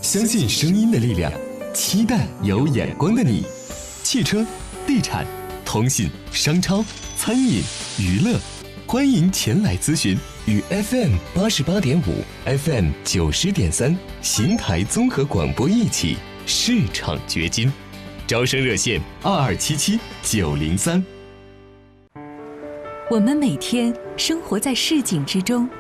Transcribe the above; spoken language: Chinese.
相信声音的力量，期待有眼光的你。汽车、地产、通信、商超、餐饮、娱乐，欢迎前来咨询。与 FM88.5、FM90.3邢台综合广播一起市场掘金，招生热线2277-903。 我们每天生活在市井之中，